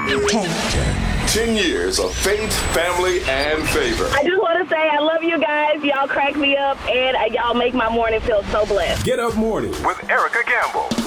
10 years of faith, family, and favor. I just want to say I love you guys. Y'all crack me up, and y'all make my morning feel so blessed. Get Up Morning with Erica Gamble.